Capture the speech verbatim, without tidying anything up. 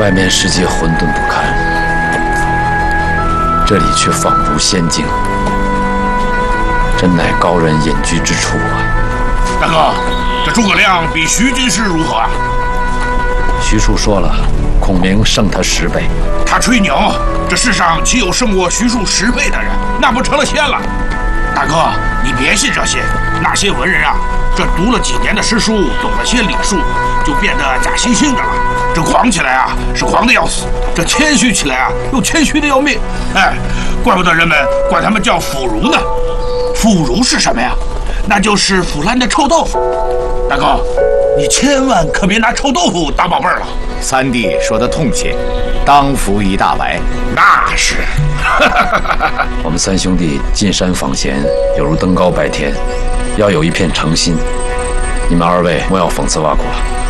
外面世界混沌不堪，这里却仿如仙境，真乃高人隐居之处啊！ 大哥，这诸葛亮比徐军师如何啊？ 徐庶说了，孔明胜他十倍。 他吹牛，这世上岂有胜过徐庶十倍的人？那不成了仙了？大哥，你别信这些，那些文人啊，这读了几年的诗书，懂了些礼数，就变得假惺惺的了。这狂起来啊，是狂的要死；这谦虚起来啊，又谦虚的要命。哎，怪不得人们管他们叫腐儒呢。腐儒是什么呀？那就是腐烂的臭豆腐。大哥，你千万可别拿臭豆腐当宝贝儿了。 三弟说的痛切，当服一大白。 那是。 我们三兄弟进山访贤，犹如登高拜天，要有一片诚心。你们二位莫要讽刺挖苦了。